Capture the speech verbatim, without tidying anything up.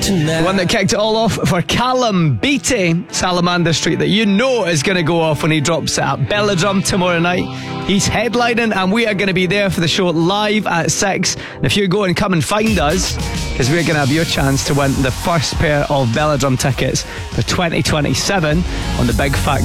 tonight. The one that kicked it all off for Callum Beattie, Salamander Street, that you know is going to go off when he drops it at Belladrum tomorrow night. He's headlining and we are going to be there for the show live at six. And if you go and come and find us, because we're going to have your chance to win the first pair of Belladrum tickets for twenty twenty-seven on the Big Fat